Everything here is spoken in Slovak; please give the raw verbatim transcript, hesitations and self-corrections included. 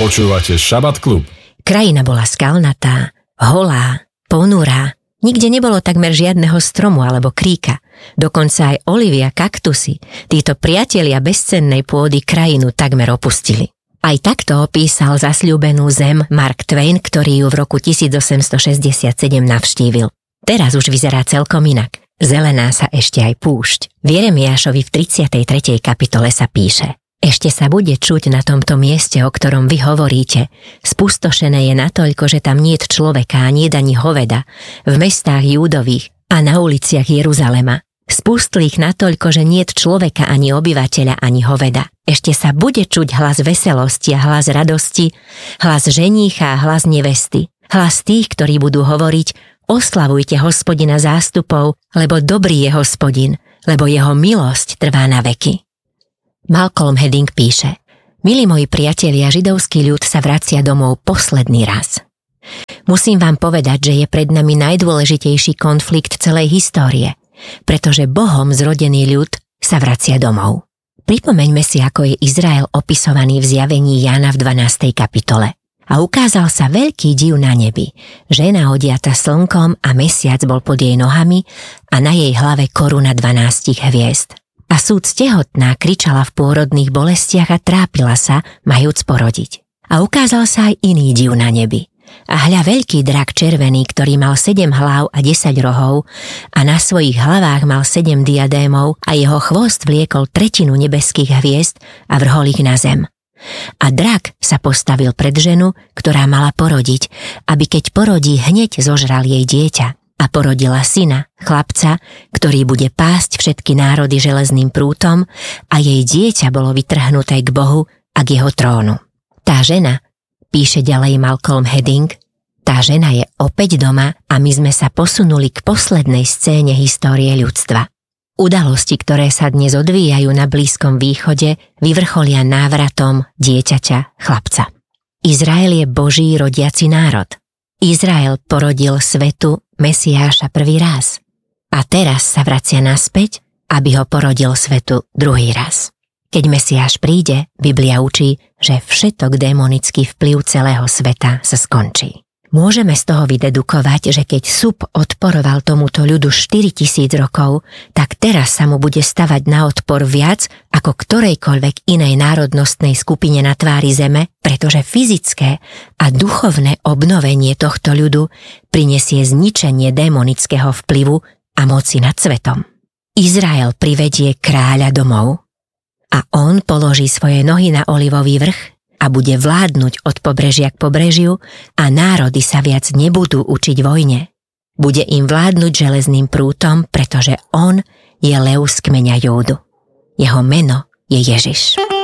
Počúvate Šabat klub. Krajina bola skalnatá, holá, ponurá. Nikde nebolo takmer žiadneho stromu alebo kríka. Dokonca aj olivy a kaktusy, títo priatelia bezcennej pôdy krajinu takmer opustili. Aj takto opísal zasľúbenú zem Mark Twain, ktorý ju v roku tisícosemstošesťdesiatsedem navštívil. Teraz už vyzerá celkom inak. Zelená sa ešte aj púšť. V Jeremiášovi v tridsiatej tretej kapitole sa píše: Ešte sa bude čuť na tomto mieste, o ktorom vy hovoríte. Spustošené je natoľko, že tam niet človeka a niet ani hoveda, v mestách Júdových a na uliciach Jeruzalema. Spustlých natoľko, že niet človeka ani obyvateľa ani hoveda. Ešte sa bude čuť hlas veselosti a hlas radosti, hlas ženícha a hlas nevesty. Hlas tých, ktorí budú hovoriť: Oslavujte Hospodina zástupov, lebo dobrý je Hospodin, lebo jeho milosť trvá na veky. Malcolm Hedding píše: Milí moji priatelia, židovský ľud sa vracia domov posledný raz. Musím vám povedať, že je pred nami najdôležitejší konflikt celej histórie, pretože Bohom zrodený ľud sa vracia domov. Pripomeňme si, ako je Izrael opisovaný v zjavení Jána v dvanástej kapitole. A ukázal sa veľký div na nebi. Žena odiata slnkom a mesiac bol pod jej nohami a na jej hlave koruna dvanástich hviezd. A súd tehotná kričala v pôrodných bolestiach a trápila sa, majúc porodiť. A ukázal sa aj iný div na nebi. A hľa veľký drak červený, ktorý mal sedem hlav a desať rohov a na svojich hlavách mal sedem diadémov a jeho chvost vliekol tretinu nebeských hviezd a vrhol ich na zem. A drak sa postavil pred ženu, ktorá mala porodiť, aby keď porodí, hneď zožral jej dieťa. A porodila syna, chlapca, ktorý bude pásť všetky národy železným prútom, a jej dieťa bolo vytrhnuté k Bohu a k jeho trónu. Tá žena, píše ďalej Malcolm Hedding, tá žena je opäť doma a my sme sa posunuli k poslednej scéne histórie ľudstva. Udalosti, ktoré sa dnes odvíjajú na Blízkom východe, vyvrcholia návratom dieťaťa, chlapca. Izrael je Boží rodiaci národ. Izrael porodil svetu Mesiáša prvý raz. A teraz sa vracia naspäť, aby ho porodil svetu druhý raz. Keď Mesiáš príde, Biblia učí, že všetok démonický vplyv celého sveta sa skončí. Môžeme z toho vydedukovať, že keď Sub odporoval tomuto ľudu štyritisíc rokov, tak teraz sa mu bude stavať na odpor viac ako ktorejkoľvek inej národnostnej skupine na tvári zeme, pretože fyzické a duchovné obnovenie tohto ľudu prinesie zničenie démonického vplyvu a moci nad svetom. Izrael privedie kráľa domov a on položí svoje nohy na olivový vrch a bude vládnuť od pobrežia k pobrežiu a národy sa viac nebudú učiť vojne. Bude im vládnuť železným prútom, pretože on je lev z kmeňa Júdu. Jeho meno je Ježiš.